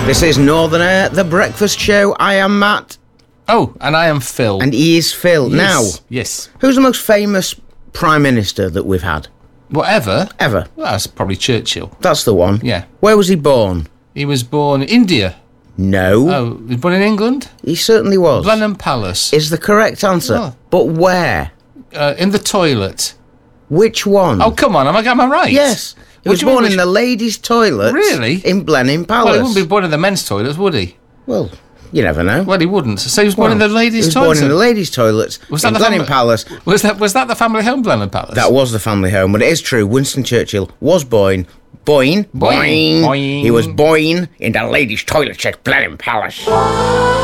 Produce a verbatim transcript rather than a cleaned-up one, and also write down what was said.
This is Northerner, the breakfast show. I am Matt. Oh, and I am Phil. And he is Phil. Yes. Now, yes. Who's the most famous Prime Minister that we've had? Whatever. Ever. Well, that's probably Churchill. That's the one. Yeah. Where was he born? He was born in India. No. Oh, he was born in England? He certainly was. Blenheim Palace. Is the correct answer. Oh. But where? Uh, in the toilet. Which one? Oh, come on. Am I, am I right? Yes. He What was do you mean born which- in the ladies' toilet. Really? In Blenheim Palace. Well, he wouldn't be born in the men's toilets, would he? Well, you never know. Well, he wouldn't. So he was born Well, in the ladies' He was toilet. born in the ladies' toilets Was in that the Blenheim family- Palace. Was that was that the family home, Blenheim Palace? That was the family home, but it is true. Winston Churchill was born, boing, boing. Boing. He was born in the ladies' toilet at Blenheim Palace.